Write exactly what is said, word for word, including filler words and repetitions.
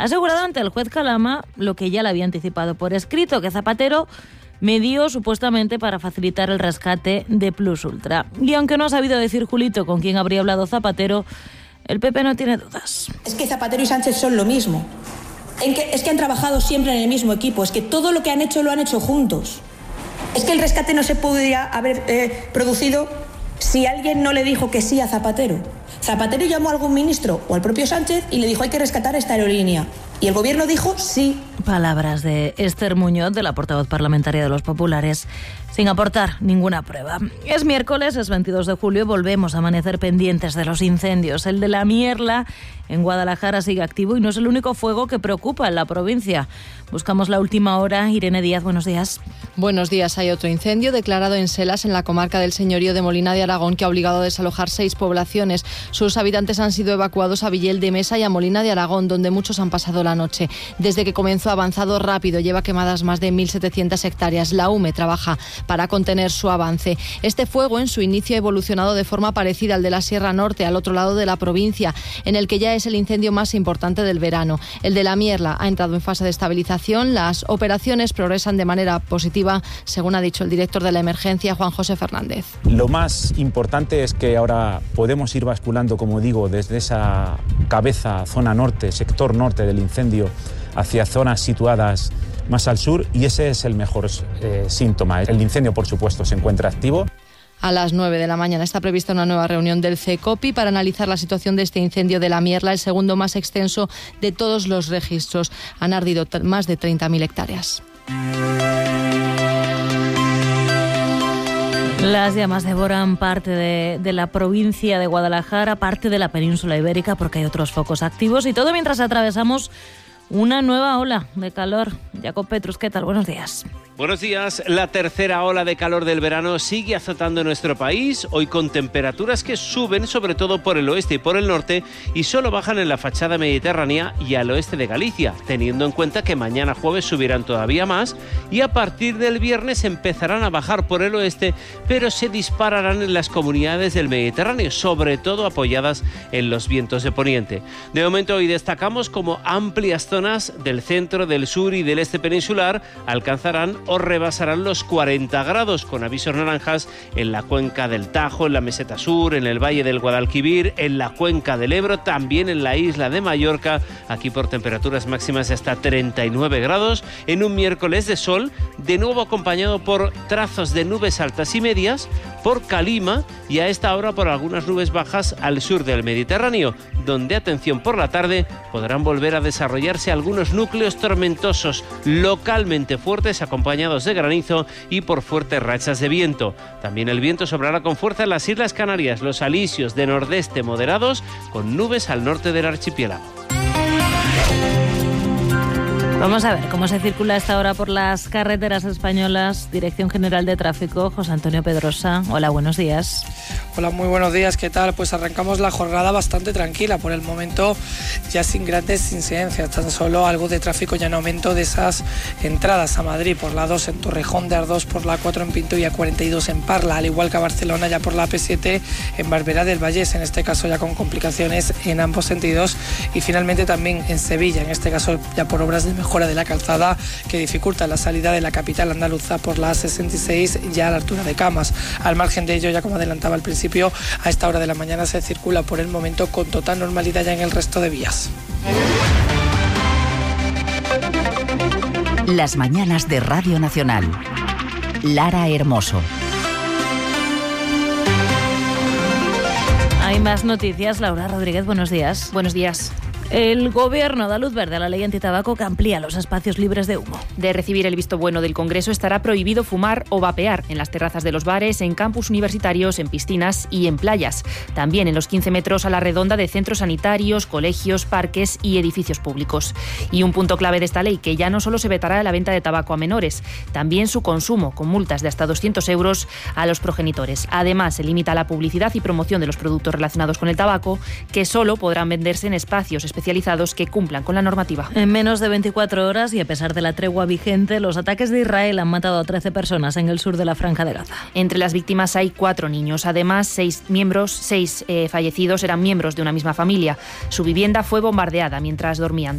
Ha asegurado ante el juez Calama lo que ya le había anticipado por escrito, que Zapatero medió supuestamente para facilitar el rescate de Plus Ultra. Y aunque no ha sabido decir Julito con quién habría hablado Zapatero, el P P no tiene dudas. Es que Zapatero y Sánchez son lo mismo. En que, es que han trabajado siempre en el mismo equipo. Es que todo lo que han hecho lo han hecho juntos. Es que el rescate no se podría haber eh, producido si alguien no le dijo que sí a Zapatero. Zapatero llamó a algún ministro o al propio Sánchez y le dijo: hay que rescatar esta aerolínea. Y el gobierno dijo sí. Palabras de Esther Muñoz, de la portavoz parlamentaria de los populares, sin aportar ninguna prueba. Es miércoles, es veintidós de julio, volvemos a amanecer pendientes de los incendios. El de la Mierla en Guadalajara sigue activo y no es el único fuego que preocupa en la provincia. Buscamos la última hora. Irene Díaz, buenos días. Buenos días. Hay otro incendio declarado en Selas, en la comarca del Señorío de Molina de Aragón, que ha obligado a desalojar seis poblaciones. Sus habitantes han sido evacuados a Villel de Mesa y a Molina de Aragón, donde muchos han pasado la noche. Desde que comenzó ha avanzado rápido, lleva quemadas más de mil setecientas hectáreas. La U M E trabaja para contener su avance. Este fuego en su inicio ha evolucionado de forma parecida al de la Sierra Norte, al otro lado de la provincia, en el que ya es el incendio más importante del verano. El de la Mierla ha entrado en fase de estabilización. Las operaciones progresan de manera positiva, según ha dicho el director de la emergencia, Juan José Fernández. Lo más importante es que ahora podemos ir basculando, como digo, desde esa cabeza, zona norte, sector norte del incendio, hacia zonas situadas más al sur, y ese es el mejor eh, síntoma. El incendio, por supuesto, se encuentra activo. A las nueve de la mañana está prevista una nueva reunión del CECOPI para analizar la situación de este incendio de la Mierla, el segundo más extenso de todos los registros. Han ardido t- más de treinta mil hectáreas. Las llamas devoran parte de, de la provincia de Guadalajara, parte de la península ibérica, porque hay otros focos activos, y todo mientras atravesamos una nueva ola de calor. Jacob Petrus, ¿qué tal? Buenos días. Buenos días. La tercera ola de calor del verano sigue azotando nuestro país, hoy con temperaturas que suben sobre todo por el oeste y por el norte y solo bajan en la fachada mediterránea y al oeste de Galicia, teniendo en cuenta que mañana jueves subirán todavía más y a partir del viernes empezarán a bajar por el oeste, pero se dispararán en las comunidades del Mediterráneo, sobre todo apoyadas en los vientos de poniente. De momento hoy destacamos como amplias zonas del centro, del sur y del este peninsular alcanzarán o rebasarán los cuarenta grados, con avisos naranjas en la cuenca del Tajo, en la meseta sur, en el valle del Guadalquivir, en la cuenca del Ebro, también en la isla de Mallorca, aquí por temperaturas máximas de hasta treinta y nueve grados, en un miércoles de sol, de nuevo acompañado por trazos de nubes altas y medias, por Calima y a esta hora por algunas nubes bajas al sur del Mediterráneo, donde, atención, por la tarde podrán volver a desarrollarse algunos núcleos tormentosos localmente fuertes acompañados de granizo y por fuertes rachas de viento. También el viento soplará con fuerza en las Islas Canarias, los alisios de nordeste moderados con nubes al norte del archipiélago. Vamos a ver cómo se circula a esta hora por las carreteras españolas. Dirección General de Tráfico, José Antonio Pedrosa. Hola, buenos días. Hola, muy buenos días, ¿qué tal? Pues arrancamos la jornada bastante tranquila, por el momento ya sin grandes incidencias, tan solo algo de tráfico y en aumento de esas entradas a Madrid, por la dos en Torrejón, de Ardós por la cuatro en Pinto y a cuarenta y dos en Parla, al igual que a Barcelona ya por la A P siete en Barberá del Vallés, en este caso ya con complicaciones en ambos sentidos, y finalmente también en Sevilla, en este caso ya por obras de mejora de la calzada que dificulta la salida de la capital andaluza por la A sesenta y seis ya a la altura de Camas. Al margen de ello, ya como adelantaba al principio, a esta hora de la mañana se circula por el momento con total normalidad ya en el resto de vías. Las mañanas de Radio Nacional. Lara Hermoso. Hay más noticias. Laura Rodríguez, buenos días. Buenos días. El Gobierno da luz verde a la ley antitabaco que amplía los espacios libres de humo. De recibir el visto bueno del Congreso, estará prohibido fumar o vapear en las terrazas de los bares, en campus universitarios, en piscinas y en playas. También en los quince metros a la redonda de centros sanitarios, colegios, parques y edificios públicos. Y un punto clave de esta ley, que ya no solo se vetará la venta de tabaco a menores, también su consumo, con multas de hasta doscientos euros a los progenitores. Además, se limita la publicidad y promoción de los productos relacionados con el tabaco, que solo podrán venderse en espacios especializados especializados que cumplan con la normativa. En menos de veinticuatro horas y a pesar de la tregua vigente, los ataques de Israel han matado a trece personas en el sur de la Franja de Gaza. Entre las víctimas hay cuatro niños. Además, seis miembros, seis eh, fallecidos eran miembros de una misma familia. Su vivienda fue bombardeada mientras dormían.